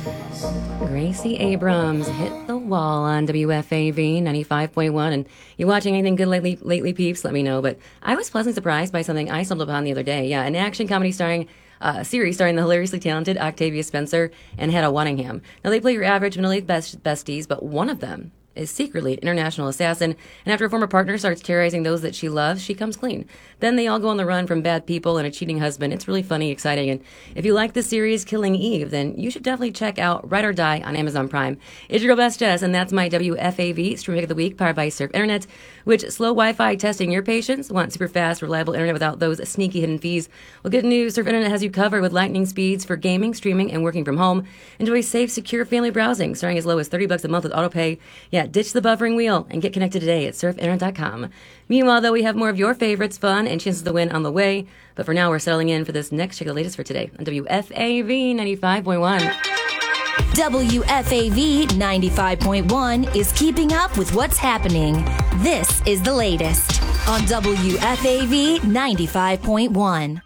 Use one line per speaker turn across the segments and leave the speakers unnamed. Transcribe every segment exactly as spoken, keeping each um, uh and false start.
Gracie Abrams hit the wall on W F A V ninety-five point one. And you watching anything good lately, lately, peeps? Let me know. But I was pleasantly surprised by something I stumbled upon the other day. Yeah, an action comedy starring uh, series starring the hilariously talented Octavia Spencer and Hannah Waddingham. Now, they play your average middle-aged best- besties, but one of them is secretly an international assassin, and after a former partner starts terrorizing those that she loves, she comes clean. Then they all go on the run from bad people and a cheating husband. It's really funny, exciting, and if you like the series Killing Eve, then you should definitely check out Ride or Die on Amazon Prime. It's your girl Best Jess, and that's my W F A V Stream Pick of the Week, powered by Surf Internet, which slow Wi-Fi testing your patients. Want super fast, reliable internet without those sneaky hidden fees? Well, good news, Surf Internet has you covered with lightning speeds for gaming, streaming, and working from home. Enjoy safe, secure family browsing, starting as low as thirty bucks a month with autopay. Yeah, ditch the buffering wheel and get connected today at surf internet dot com. Meanwhile, though, we have more of your favorites, fun, and chances to win on the way. But for now, we're settling in for this next check of the latest for today on W F A V ninety-five point one.
W F A V ninety-five point one is keeping up with what's happening. This is the latest on W F A V ninety-five point one.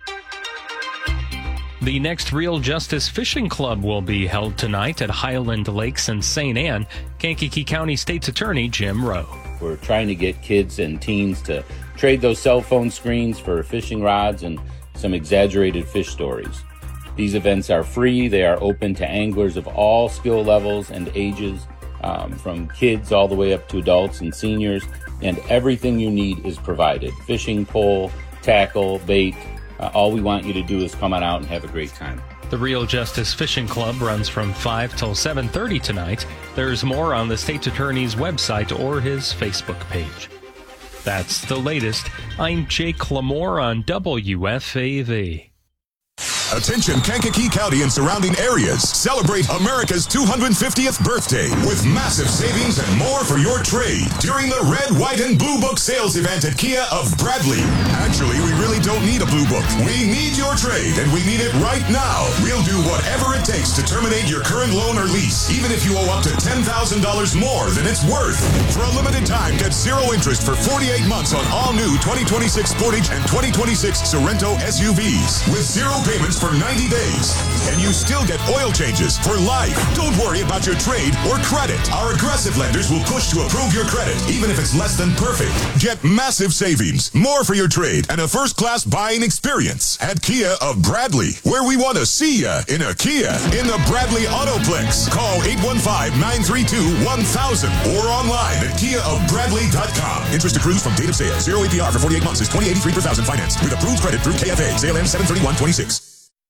The next Real Justice Fishing Club will be held tonight at Highland Lakes in Saint Anne. Kankakee County State's Attorney Jim Rowe.
We're trying to get kids and teens to trade those cell phone screens for fishing rods and some exaggerated fish stories. These events are free. They are open to anglers of all skill levels and ages, um, from kids all the way up to adults and seniors, and everything you need is provided. Fishing pole, tackle, bait. Uh, all we want you to do is come on out and have a great time.
The Real Justice Fishing Club runs from five till seven thirty tonight. There's more on the State's Attorney's website or his Facebook page. That's the latest. I'm Jake Lamore on W F A V.
Attention Kankakee County and surrounding areas. Celebrate America's two hundred fiftieth birthday with massive savings and more for your trade during the Red, White, and Blue Book sales event at Kia of Bradley. Actually, we really don't need a Blue Book. We need your trade, and we need it right now. We'll do whatever it takes to terminate your current loan or lease, even if you owe up to ten thousand dollars more than it's worth. For a limited time, get zero interest for forty-eight months on all new twenty twenty-six Sportage and twenty twenty-six Sorento S U Vs with zero payments for ninety days. And you still get oil changes for life. Don't worry about your trade or credit. Our aggressive lenders will push to approve your credit, even if it's less than perfect. Get massive savings, more for your trade, and a first-class buying experience at Kia of Bradley, where we want to see ya in a Kia in the Bradley Autoplex. Call eight one five, nine three two, one thousand or online at kia of bradley dot com. Interest accrues from date of sale. Zero A P R for forty-eight months is twenty eighty-three per thousand finance with approved credit through K F A. Sale ends seven thirty-one twenty-six.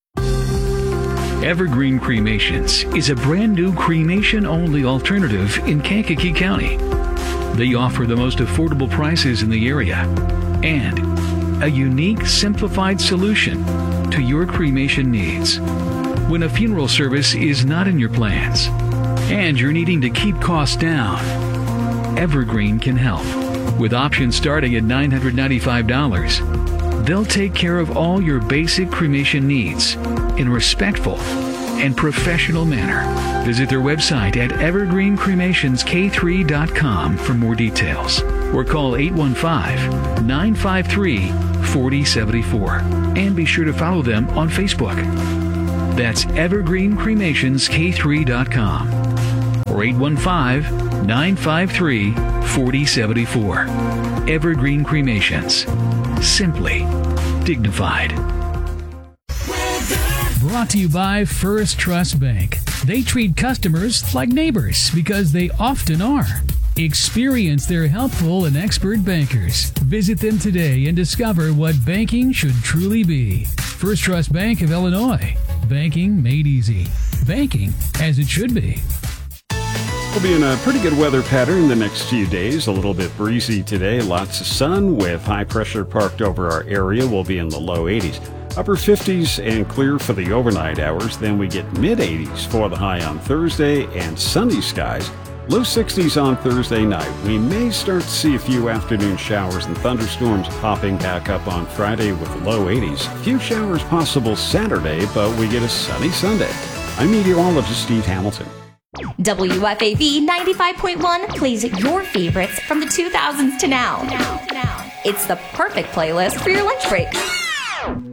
Evergreen Cremations is a brand new cremation-only alternative in Kankakee County. They offer the most affordable prices in the area and a unique, simplified solution to your cremation needs. When a funeral service is not in your plans and you're needing to keep costs down, Evergreen can help. With options starting at nine hundred ninety-five dollars, they'll take care of all your basic cremation needs in a respectful and professional manner. Visit their website at evergreen cremations k three dot com for more details or call eight one five, nine five three, four zero seven four and be sure to follow them on Facebook. That's evergreen cremations k three dot com or eight one five, nine five three, four zero seven four. Evergreen Cremations. Simply dignified.
Brought to you by First Trust Bank. They treat customers like neighbors because they often are. Experience their helpful and expert bankers. Visit them today and discover what banking should truly be. First Trust Bank of Illinois. Banking made easy. Banking as it should be.
We'll be in a pretty good weather pattern the next few days. A little bit breezy today. Lots of sun with high pressure parked over our area. We'll be in the low eighties. Upper fifties and clear for the overnight hours. Then we get mid eighties for the high on Thursday and sunny skies. Low sixties on Thursday night. We may start to see a few afternoon showers and thunderstorms popping back up on Friday with low eighties. A few showers possible Saturday, but we get a sunny Sunday. I'm meteorologist Steve Hamilton.
W F A V ninety-five point one plays your favorites from the two thousands to now. It's the perfect playlist for your lunch break.